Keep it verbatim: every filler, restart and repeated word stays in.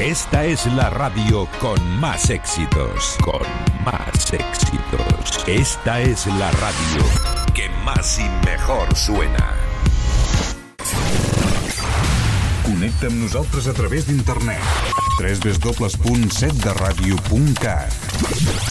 Esta es la radio con más éxitos, con más éxitos. Esta es la radio que más y mejor suena. Connecta amb nosaltres a través d'internet. doble u doble u doble u punt set de ràdio punt cat.